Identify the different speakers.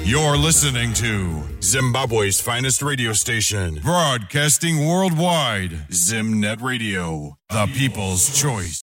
Speaker 1: You're listening to Zimbabwe's finest radio station, broadcasting worldwide, Zimnet Radio, the people's choice.